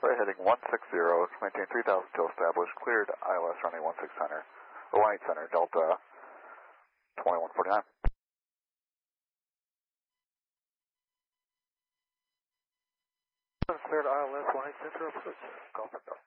Right heading 160, maintain 3000 till established, cleared ILS runway 16 center, 18 center, Delta 2149. Cleared ILS 18 center, approach, Golf Echo.